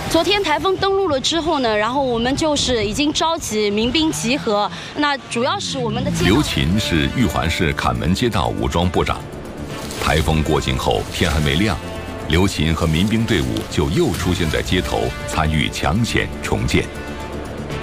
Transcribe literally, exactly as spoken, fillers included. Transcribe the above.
昨天台风登陆了之后呢，然后我们就是已经召集民兵集合。那主要是我们的街道。 刘琴是玉环市坎门街道武装部长。台风过境后，天还没亮，刘琴和民兵队伍就又出现在街头，参与抢险重建。